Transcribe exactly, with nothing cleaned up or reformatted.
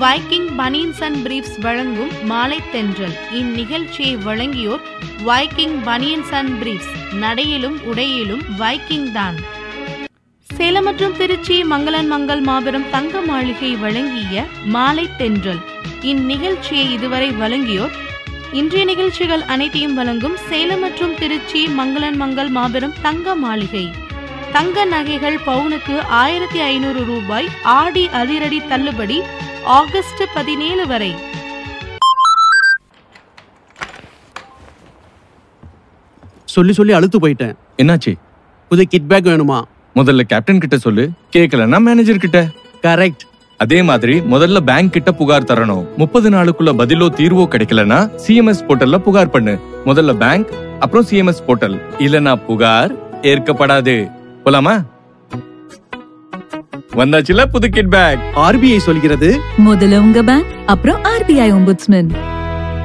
Viking banians and briefs வழங்கும் மாலை தென்றல். இந்நிகழ்ச்சியை வழங்கியோர் வைக்கிங் பனியன்ஸ் அண்ட் பிரீஃப்ஸ். நடையிலும் உடையிலும் வைக்கிங் தான். சேலம் மற்றும் திருச்சி மங்களன் மங்கள் மாபெரும் தங்க மாளிகை வழங்கிய மாலை தென்றல். இந்நிகழ்ச்சியை இதுவரை வழங்கியோர் இன்றைய நிகழ்ச்சிகள் அனைத்தையும் வழங்கும் சேலம் மற்றும் திருச்சி மங்களன் மங்கள் மாபெரும் தங்க மாளிகை. தங்க நகைகள் பவுனுக்கு ஆயிரத்தி ஐநூறு ரூபாய் ஆடி அதிரடி தள்ளுபடி ஆகஸ்ட் பதினேழு வரை. சொல்லி சொல்லி அழுத்து போயிட்டேன். என்னாச்சு? புது கிட் பேக் வேணுமா? முதல்ல கேப்டன் கிட்ட சொல்லு, கேக்கலன்னா மேனேஜர் கிட்ட. கரெக்ட். அதே மாதிரி முதல்ல பேங்க் கிட்ட புகார் தரணும். முப்பது நாளுக்குள்ள பதிலோ தீர்வோ கிடைக்கலனா சிஎம்எஸ் போர்ட்டல்ல புகார் பண்ணு. முதல்ல பேங்க், அப்புறம் சிஎம்எஸ் போர்ட்டல். இல்லனா புகார் ஏற்கப்படாது. போலாமா? வந்தாச்சுல புது கிட் பேக். ஆர்பிஐ சொல்கிறது, முதல்ல உங்க பேங்க், அப்புறம் ஆர்பிஐ ஒம்புட்ஸ்மேன்.